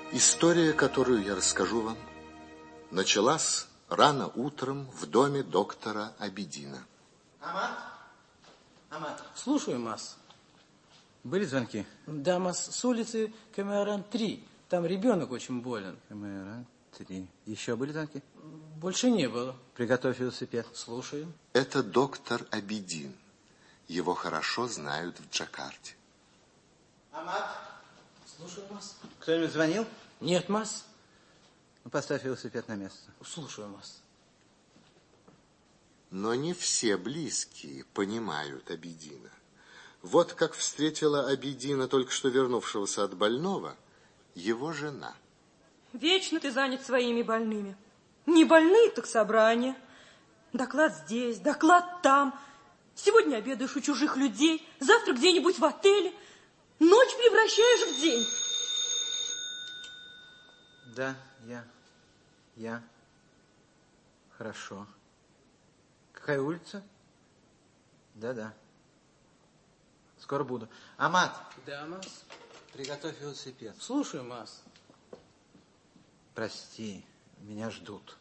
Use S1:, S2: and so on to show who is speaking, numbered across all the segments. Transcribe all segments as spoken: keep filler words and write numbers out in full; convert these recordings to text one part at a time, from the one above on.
S1: История, которую я расскажу вам, началась рано утром в доме доктора Абедина.
S2: Амат? Амат.
S3: Слушаю, Мас.
S2: Были звонки?
S3: Да, Мас, с улицы Камеран три. Там ребенок очень болен.
S2: Камеран три. Еще были звонки?
S3: Больше не было.
S2: Приготовь велосипед.
S3: Слушаю.
S1: Это доктор Абедин. Его хорошо знают в Джакарте.
S2: Амат?
S3: Слушаю, Мас.
S2: Кто-нибудь звонил?
S3: Нет, Мас.
S2: Ну, поставь велосипед на место.
S3: Слушаю, Мас.
S1: Но не все близкие понимают Абедина. Вот как встретила Абедина, только что вернувшегося от больного, его жена.
S4: Вечно ты занят своими больными. Не больные, так собрания. Доклад здесь, доклад там. Сегодня обедаешь у чужих людей, завтра где-нибудь в отеле. Ночь превращаешь в день.
S2: Да, я. Я. Хорошо. Какая улица? Да-да. Скоро буду. Амат.
S3: Да, Мас.
S2: Приготовь велосипед.
S3: Слушаю, Мас.
S2: Прости, меня ждут.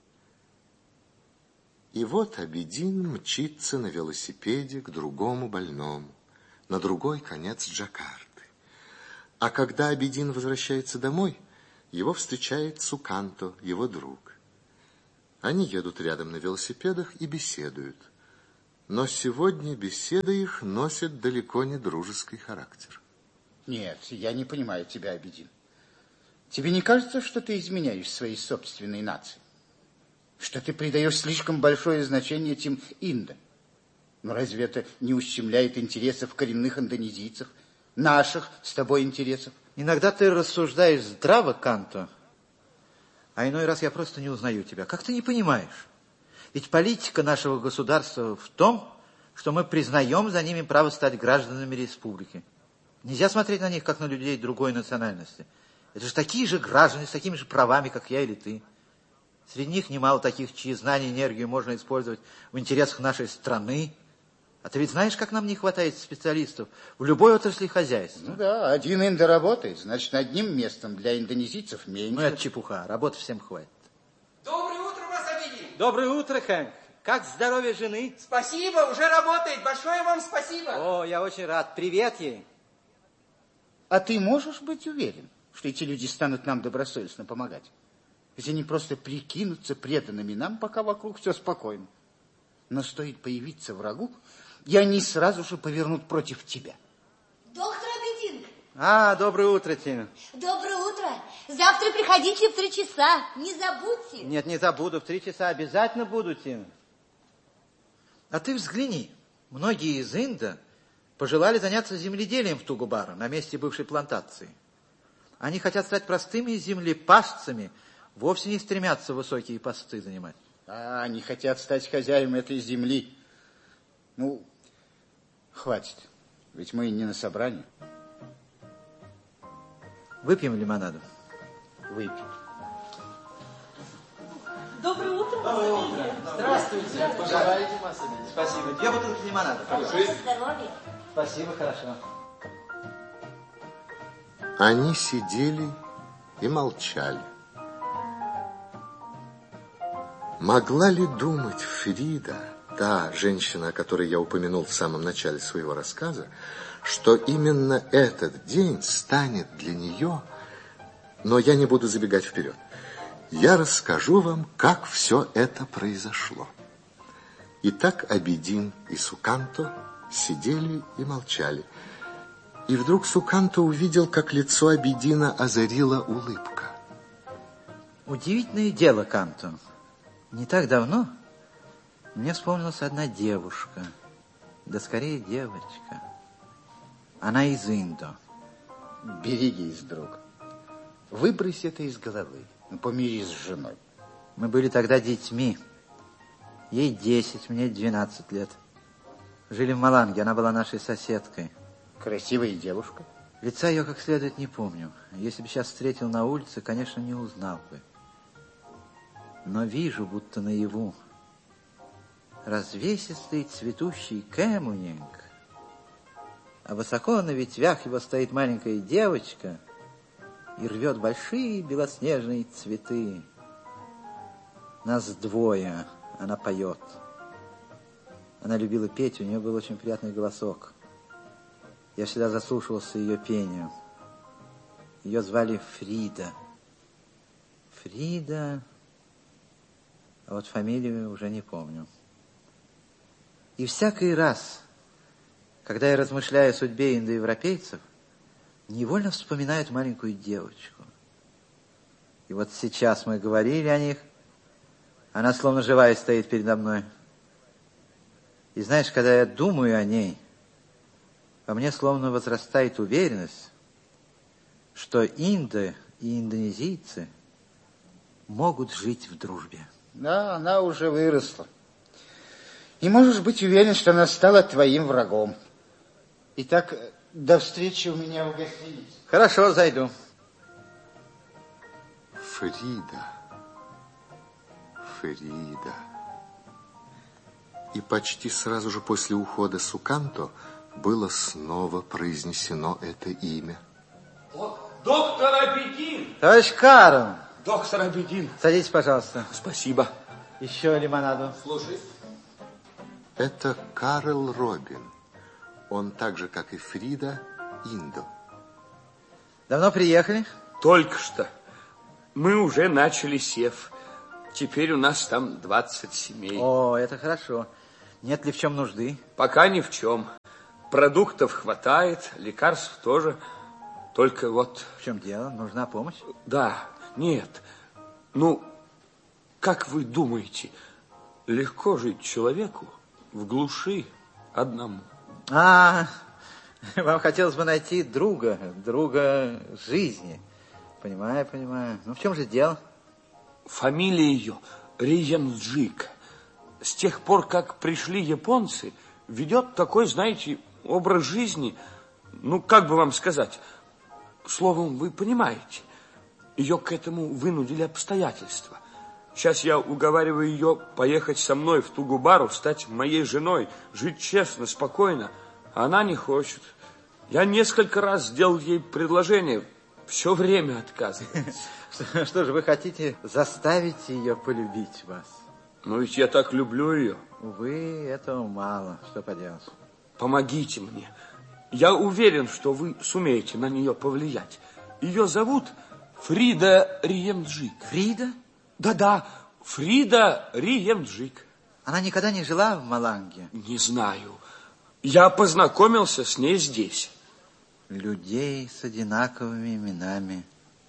S1: И вот Абедин мчится на велосипеде к другому больному, на другой конец Джакарты. А когда Абедин возвращается домой, его встречает Суканто, его друг. Они едут рядом на велосипедах и беседуют. Но сегодня беседа их носит далеко не дружеский характер.
S5: Нет, я не понимаю тебя, Абедин. Тебе не кажется, что ты изменяешь своей собственной нации? Что ты придаешь слишком большое значение этим индо? Но разве это не ущемляет интересов коренных индонезийцев, наших с тобой интересов?
S2: Иногда ты рассуждаешь здраво, Канто, а иной раз я просто не узнаю тебя. Как ты не понимаешь? Ведь политика нашего государства в том, что мы признаем за ними право стать гражданами республики. Нельзя смотреть на них, как на людей другой национальности. Это же такие же граждане, с такими же правами, как я или ты. Среди них немало таких, чьи знания и энергию можно использовать в интересах нашей страны. А ты ведь знаешь, как нам не хватает специалистов в любой отрасли хозяйства?
S5: Ну да, один индо работает, значит, одним местом для индонезийцев меньше.
S2: Ну, это чепуха, работы всем хватит.
S6: Доброе утро, вас, Абедин.
S2: Доброе утро, Хэнк. Как здоровье жены?
S6: Спасибо, уже работает. Большое вам спасибо.
S2: О, я очень рад. Привет ей.
S5: А ты можешь быть уверен, что эти люди станут нам добросовестно помогать? Ведь они просто прикинутся преданными нам, пока вокруг все спокойно. Но стоит появиться врагу, и они сразу же повернут против тебя.
S7: Доктор Абедин.
S2: А, доброе утро, Тина.
S7: Доброе утро. Завтра приходите в три часа. Не забудьте.
S2: Нет, не забуду. В три часа обязательно буду, Тина. А ты взгляни. Многие из Индо пожелали заняться земледелием в Тугубару, на месте бывшей плантации. Они хотят стать простыми землепашцами, вовсе не стремятся высокие посты занимать.
S5: А, они хотят стать хозяевами этой земли. Ну, хватит. Ведь мы не на собрании.
S2: Выпьем лимонаду?
S5: Выпьем.
S4: Доброе утро,
S2: Доброе утро. Здравствуйте. Пожелаете, Масса? Спасибо. Две бутылки лимонада.
S7: Здоровья.
S2: Спасибо, хорошо.
S1: Они сидели и молчали. Могла ли думать Фрида, та женщина, о которой я упомянул в самом начале своего рассказа, что именно этот день станет для нее... Но я не буду забегать вперед. Я расскажу вам, как все это произошло. Итак, Абедин и Суканто сидели и молчали. И вдруг Суканто увидел, как лицо Абедина озарила улыбка.
S2: Удивительное дело, Канто. Не так давно мне вспомнилась одна девушка, да скорее девочка. Она из Индо.
S5: Берегись, друг. Выбрось это из головы. Помирись с женой.
S2: Мы были тогда детьми. Ей десять, мне двенадцать лет. Жили в Маланге, она была нашей соседкой.
S5: Красивая девушка.
S2: Лица ее как следует не помню. Если бы сейчас встретил на улице, конечно, не узнал бы. Но вижу, будто наяву. Развесистый цветущий кэмунинг, а высоко на ветвях его стоит маленькая девочка и рвет большие белоснежные цветы. Нас двое, она поет. Она любила петь, у нее был очень приятный голосок. Я всегда заслушивался ее пению. Ее звали Фрида. Фрида, а вот фамилию уже не помню. И всякий раз, когда я размышляю о судьбе индоевропейцев, невольно вспоминаю эту маленькую девочку. И вот сейчас мы говорили о них, она словно живая стоит передо мной. И знаешь, когда я думаю о ней, во мне словно возрастает уверенность, что инды и индонезийцы могут жить в дружбе.
S5: Да, она уже выросла. И можешь быть уверен, что она стала твоим врагом. Итак, до встречи у меня в гостинице.
S2: Хорошо, зайду.
S1: Фрида. Фрида. И почти сразу же после ухода Суканто было снова произнесено это имя.
S6: Доктор Абедин!
S2: Товарищ Карл!
S6: Доктор Абедин!
S2: Садитесь, пожалуйста.
S6: Спасибо.
S2: Еще лимонаду.
S6: Слушай.
S1: Это Карл Робин. Он так же, как и Фрида, индо.
S2: Давно приехали?
S6: Только что. Мы уже начали сев. Теперь у нас там двадцать семей.
S2: О, это хорошо. Нет ли в чем нужды?
S6: Пока ни в чем. Продуктов хватает, лекарств тоже. Только вот...
S2: В чем дело? Нужна помощь?
S6: Да, нет. Ну, как вы думаете, легко жить человеку в глуши одному?
S2: А, вам хотелось бы найти друга, друга жизни. Понимаю, понимаю. Ну, в чем же дело?
S6: Фамилия ее Риемджик. С тех пор, как пришли японцы, ведет такой, знаете, образ жизни, ну, как бы вам сказать, словом, вы понимаете, ее к этому вынудили обстоятельства. Сейчас я уговариваю ее поехать со мной в Тугубару, стать моей женой, жить честно, спокойно, а она не хочет. Я несколько раз сделал ей предложение, все время отказывается.
S2: Что, что же, вы хотите заставить ее полюбить вас?
S6: Но ведь я так люблю ее.
S2: Увы, этого мало. Что поделать?
S6: Помогите мне. Я уверен, что вы сумеете на нее повлиять. Ее зовут Фрида Риемджик.
S2: Фрида?
S6: Да-да, Фрида Риемджик.
S2: Она никогда не жила в Маланге?
S6: Не знаю. Я познакомился с ней здесь.
S2: Людей с одинаковыми именами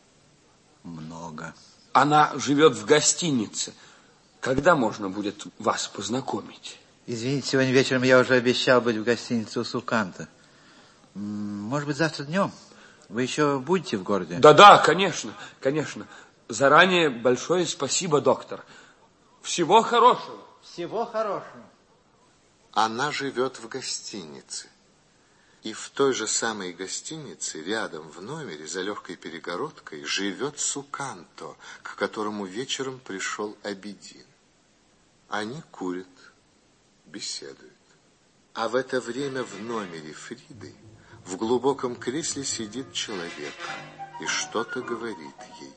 S2: много.
S6: Она живет в гостинице. Когда можно будет вас познакомить?
S2: Извините, сегодня вечером я уже обещал быть в гостинице у Суканто. Может быть, завтра днем? Вы еще будете в городе?
S6: Да-да, конечно, конечно. Заранее большое спасибо, доктор. Всего хорошего.
S2: Всего хорошего.
S1: Она живет в гостинице. И в той же самой гостинице, рядом в номере, за легкой перегородкой, живет Суканто, к которому вечером пришел Абедин. Они курят, беседуют. А в это время в номере Фриды в глубоком кресле сидит человек и что-то говорит ей.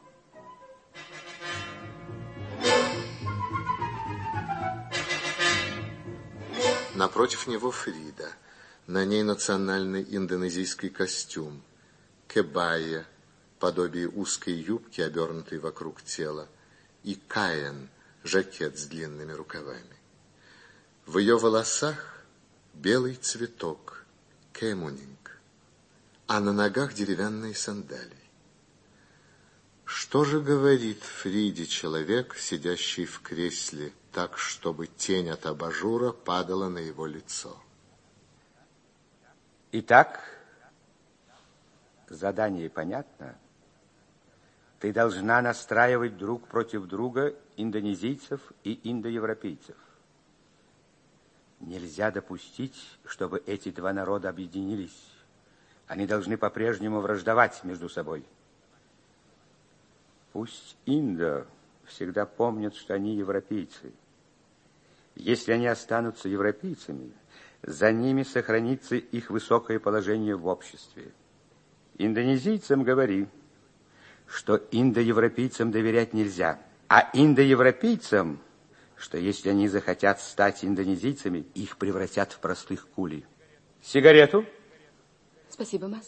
S1: Напротив него Фрида. На ней национальный индонезийский костюм, кебая, подобие узкой юбки, обернутой вокруг тела, и каен, жакет с длинными рукавами. В ее волосах белый цветок, кемунинг, а на ногах деревянные сандалии. Что же говорит Фриде человек, сидящий в кресле, так, чтобы тень от абажура падала на его лицо?
S8: Итак, задание понятно. Ты должна настраивать друг против друга индонезийцев и индоевропейцев. Нельзя допустить, чтобы эти два народа объединились. Они должны по-прежнему враждовать между собой. Пусть индо всегда помнят, что они европейцы. Если они останутся европейцами, за ними сохранится их высокое положение в обществе. Индонезийцам говори, что индоевропейцам доверять нельзя, а индоевропейцам, что если они захотят стать индонезийцами, их превратят в простых кулей. Сигарету?
S9: Спасибо, Мас.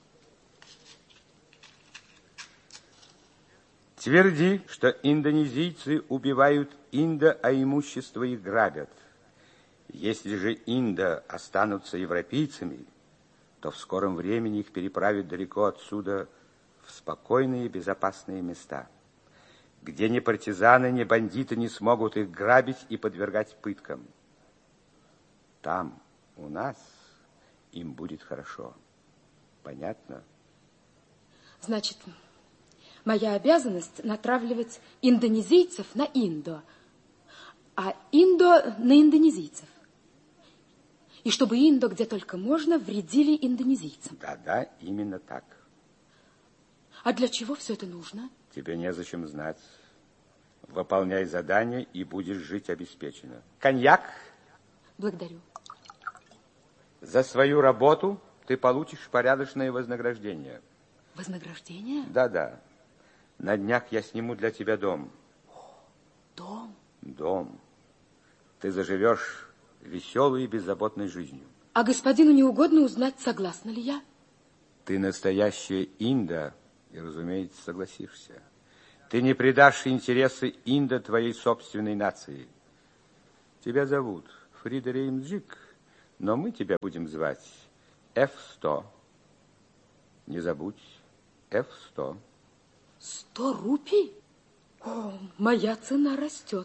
S8: Тверди, что индонезийцы убивают инда, а имущество их грабят. Если же инда останутся европейцами, то в скором времени их переправят далеко отсюда в спокойные безопасные места, где ни партизаны, ни бандиты не смогут их грабить и подвергать пыткам. Там, у нас, им будет хорошо. Понятно?
S9: Значит, моя обязанность натравливать индонезийцев на индо, а индо на индонезийцев. И чтобы индо, где только можно, вредили индонезийцам.
S8: Да-да, именно так.
S9: А для чего все это нужно?
S8: Тебе незачем знать. Выполняй задание, и будешь жить обеспеченно. Коньяк?
S9: Благодарю.
S8: За свою работу ты получишь порядочное вознаграждение.
S9: Вознаграждение?
S8: Да-да. На днях я сниму для тебя дом.
S9: Дом?
S8: Дом. Ты заживешь веселой и беззаботной жизнью.
S9: А господину не угодно узнать, согласна ли я?
S8: Ты настоящая инда, и, разумеется, согласишься. Ты не предашь интересы инда твоей собственной нации. Тебя зовут Фрида Реймджик, но мы тебя будем звать эф сто. Не забудь, эф сто.
S9: Сто рупий? О, моя цена растет.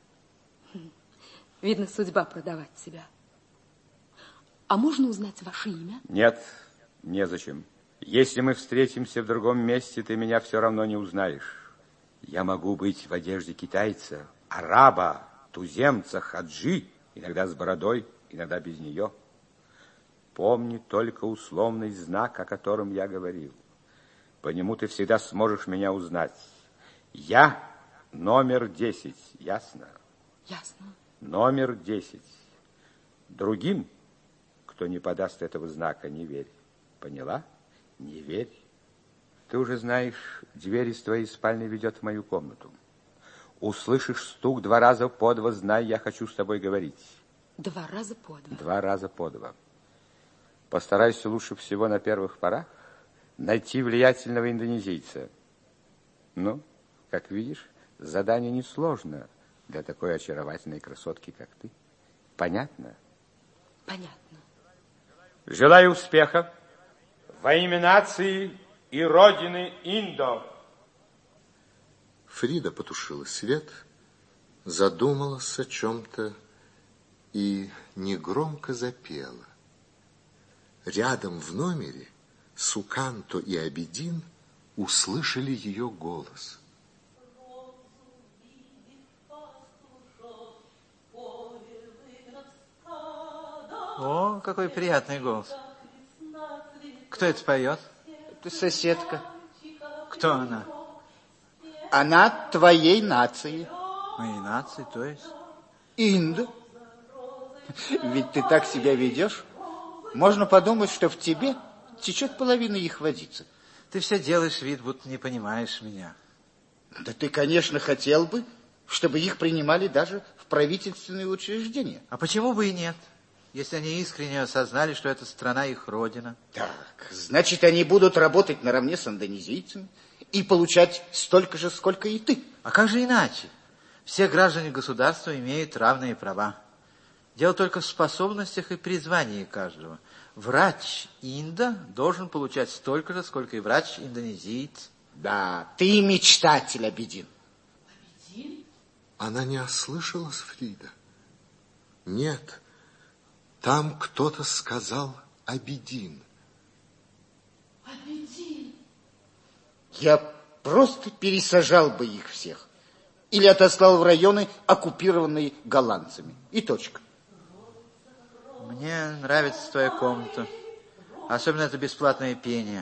S9: Видно, судьба продавать себя. А можно узнать ваше имя?
S8: Нет, незачем. Если мы встретимся в другом месте, ты меня все равно не узнаешь. Я могу быть в одежде китайца, араба, туземца, хаджи, иногда с бородой, иногда без нее. Помни только условный знак, о котором я говорил. По нему ты всегда сможешь меня узнать. Я номер десять, ясно?
S9: Ясно.
S8: Номер десять. Другим, кто не подаст этого знака, не верь. Поняла? Не верь. Ты уже знаешь, дверь из твоей спальни ведет в мою комнату. Услышишь стук два раза по два, знай, я хочу с тобой говорить.
S9: Два раза по два?
S8: Два раза по два. Постарайся лучше всего на первых порах найти влиятельного индонезийца. Ну, как видишь, задание несложно для такой очаровательной красотки, как ты. Понятно?
S9: Понятно.
S8: Желаю успеха во имя нации и родины Индо.
S1: Фрида потушила свет, задумалась о чем-то и негромко запела. Рядом в номере Суканто и Абедин услышали ее голос.
S2: О, какой приятный голос. Кто это поет?
S5: Это соседка.
S2: Кто она?
S5: Она твоей нации.
S2: Моей нации, то есть?
S5: Инда. Ведь ты так себя ведешь. Можно подумать, что в тебе течет половина их водицы.
S2: Ты все делаешь вид, будто не понимаешь меня.
S5: Да ты, конечно, хотел бы, чтобы их принимали даже в правительственные учреждения.
S2: А почему бы и нет? Если они искренне осознали, что эта страна их родина.
S5: Так, значит, они будут работать наравне с индонезийцами и получать столько же, сколько и ты.
S2: А как же иначе? Все граждане государства имеют равные права. Дело только в способностях и призвании каждого. Врач инда должен получать столько же, сколько и врач индонезиец.
S5: Да, ты мечтатель, Абедин.
S9: Абедин?
S1: Она не ослышалась, Фрида? Нет, там кто-то сказал Абедин.
S9: Абедин?
S5: Я просто пересажал бы их всех. Или отослал в районы, оккупированные голландцами. И точка.
S2: Мне нравится твоя комната. Особенно это бесплатное пение.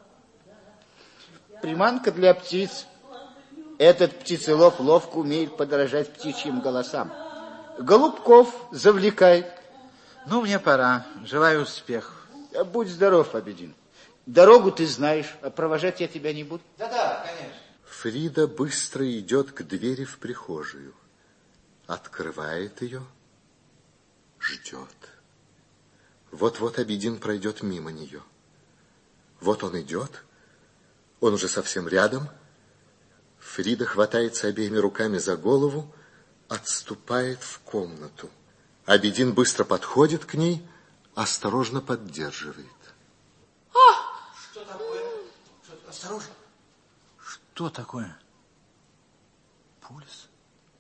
S5: Приманка для птиц. Этот птицелов ловко умеет подражать птичьим голосам. Голубков завлекает.
S2: Ну, мне пора. Желаю успехов.
S5: Будь здоров, Абедин. Дорогу ты знаешь, а провожать я тебя не буду.
S2: Да-да, конечно.
S1: Фрида быстро идет к двери в прихожую. Открывает ее, ждет. Вот-вот Абидин пройдет мимо нее. Вот он идет, он уже совсем рядом. Фрида хватается обеими руками за голову, отступает в комнату. Абидин быстро подходит к ней, осторожно поддерживает.
S2: А! Что такое? Что, осторожно. Что такое? Пульс?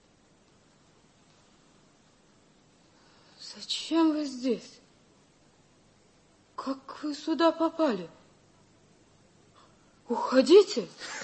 S9: Зачем вы здесь? Как вы сюда попали? Уходите.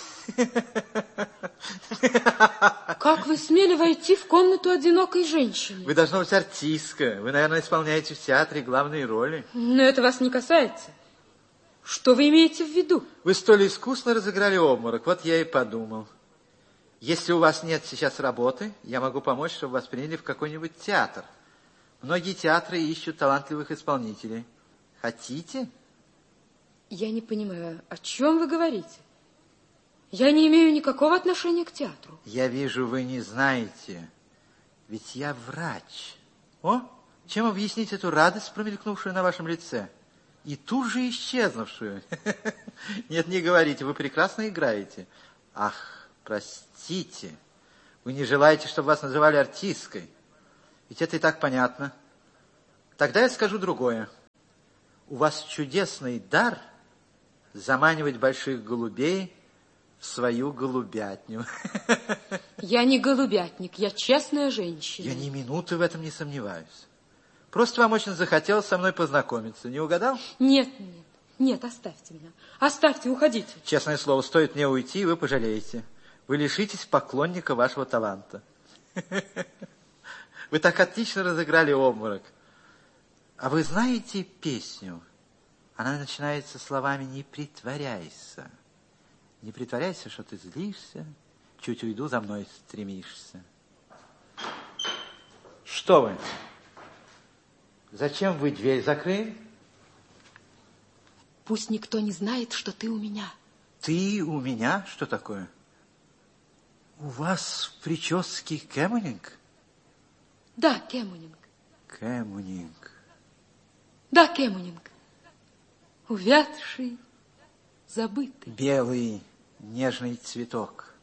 S9: Как вы смели войти в комнату одинокой женщины?
S2: Вы, должна быть, артистка. Вы, наверное, исполняете в театре главные роли.
S4: Но это вас не касается. Что вы имеете в виду?
S2: Вы столь искусно разыграли обморок. Вот я и подумал. Если у вас нет сейчас работы, я могу помочь, чтобы вас приняли в какой-нибудь театр. Многие театры ищут талантливых исполнителей. Хотите?
S9: Я не понимаю, о чем вы говорите? Я не имею никакого отношения к театру.
S2: Я вижу, вы не знаете. Ведь я врач. О, чем объяснить эту радость, промелькнувшую на вашем лице? И тут же исчезнувшую. Нет, не говорите, вы прекрасно играете. Ах, простите. Вы не желаете, чтобы вас называли артисткой. Ведь это и так понятно. Тогда я скажу другое. У вас чудесный дар заманивать больших голубей в свою голубятню.
S9: Я не голубятник, я честная женщина.
S2: Я ни минуты в этом не сомневаюсь. Просто вам очень захотелось со мной познакомиться. Не угадал?
S9: Нет, нет, нет, оставьте меня. Оставьте, уходите.
S2: Честное слово, стоит мне уйти, и вы пожалеете. Вы лишитесь поклонника вашего таланта. Вы так отлично разыграли обморок. А вы знаете песню? Она начинается словами «Не притворяйся». Не притворяйся, что ты злишься, чуть уйду, за мной стремишься. Что вы? Зачем вы дверь закрыли?
S9: Пусть никто не знает, что ты у меня.
S2: Ты у меня? Что такое? У вас в прическе кэмунинг?
S9: Да, кэмунинг.
S2: Кэмунинг.
S9: Да, кэмунинг. Увядший, забытый.
S2: Белый нежный цветок.